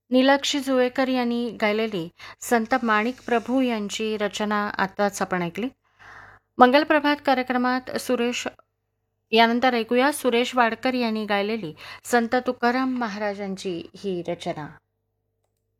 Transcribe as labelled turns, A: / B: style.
A: नीलाक्षी जुळेकर यांनी गायलेली संत माणिक प्रभू यांची रचना आताच आपण ऐकली. मंगलप्रभात कार्यक्रमात यानंतर ऐकूया सुरेश वाडकर यांनी गायलेली संत तुकाराम महाराजांची ही रचना.